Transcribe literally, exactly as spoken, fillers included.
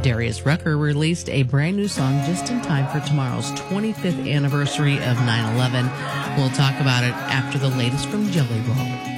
Darius Rucker released a brand new song just in time for tomorrow's twenty-fifth anniversary of nine eleven. We'll talk about it after the latest from Jelly Roll.